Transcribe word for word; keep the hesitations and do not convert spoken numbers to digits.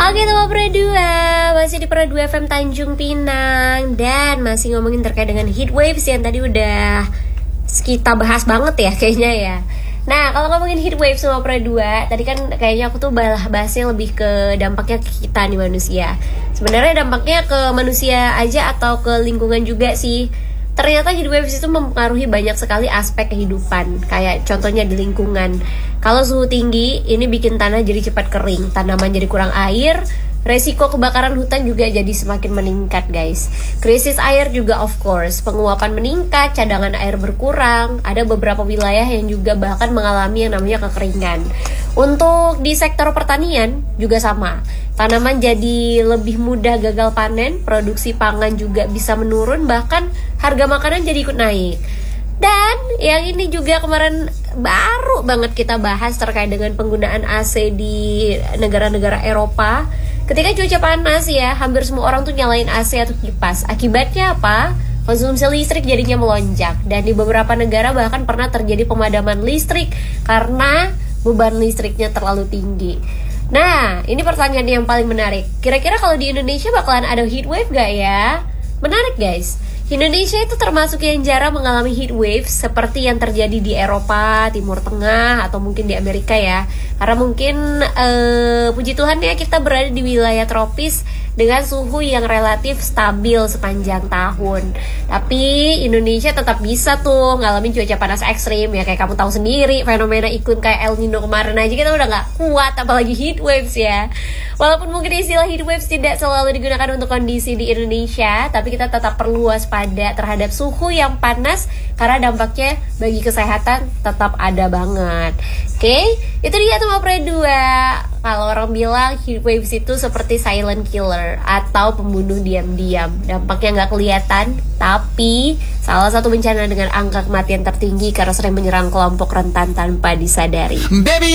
Oke teman Pro dua, masih di Pro dua F M Tanjung Pinang. Dan masih ngomongin terkait dengan heat waves yang tadi udah kita bahas banget ya kayaknya ya. Nah kalau ngomongin heat waves sama Pro dua, tadi kan kayaknya aku tuh bahasnya lebih ke dampaknya ke kita nih manusia. Sebenarnya dampaknya ke manusia aja atau ke lingkungan juga sih. Ternyata heat waves itu mempengaruhi banyak sekali aspek kehidupan. Kayak contohnya di lingkungan. Kalau suhu tinggi, ini bikin tanah jadi cepat kering, tanaman jadi kurang air, resiko kebakaran hutan juga jadi semakin meningkat guys. Krisis air juga of course, penguapan meningkat, cadangan air berkurang. Ada beberapa wilayah yang juga bahkan mengalami yang namanya kekeringan. Untuk di sektor pertanian juga sama. Tanaman jadi lebih mudah gagal panen, produksi pangan juga bisa menurun, bahkan harga makanan jadi ikut naik. Dan yang ini juga kemarin baru banget kita bahas terkait dengan penggunaan A C di negara-negara Eropa. Ketika cuaca panas ya, hampir semua orang tuh nyalain A C atau kipas. Akibatnya apa? Konsumsi listrik jadinya melonjak. Dan di beberapa negara bahkan pernah terjadi pemadaman listrik karena beban listriknya terlalu tinggi. Nah, ini pertanyaan yang paling menarik. Kira-kira kalau di Indonesia bakalan ada heat wave gak ya? Menarik guys. Indonesia itu termasuk yang jarang mengalami heat wave seperti yang terjadi di Eropa, Timur Tengah, atau mungkin di Amerika ya. Karena mungkin uh, puji Tuhan ya kita berada di wilayah tropis dengan suhu yang relatif stabil sepanjang tahun. Tapi Indonesia tetap bisa tuh ngalamin cuaca panas ekstrim ya. Kayak kamu tahu sendiri, fenomena iklim kayak El Nino kemarin aja kita udah gak kuat, apalagi heat waves ya. Walaupun mungkin istilah heat waves tidak selalu digunakan untuk kondisi di Indonesia, tapi kita tetap perlu waspada terhadap suhu yang panas karena dampaknya bagi kesehatan tetap ada banget. Oke, okay? Itu dia tuh Pro dua. Kalau orang bilang heat waves itu seperti silent killer atau pembunuh diam-diam. Dampaknya nggak kelihatan, tapi salah satu bencana dengan angka kematian tertinggi karena sering menyerang kelompok rentan tanpa disadari. Baby.